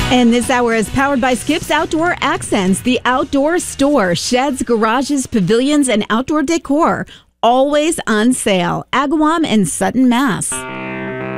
And this hour is powered by Skip's Outdoor Accents, the outdoor store, sheds, garages, pavilions, and outdoor decor. Always on sale. Agawam and Sutton, Mass.